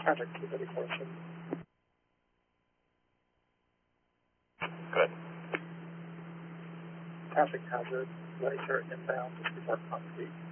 Contact 234. Good. Passing hazard, laser inbound just before concrete.